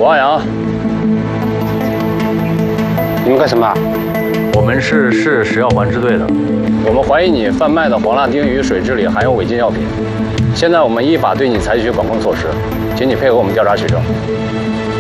王阳， 你们干什么？ 我们是市食药环支队的，我们怀疑你贩卖的黄辣丁鱼水质里含有违禁药品，现在我们依法对你采取管控措施，请你配合我们调查取证。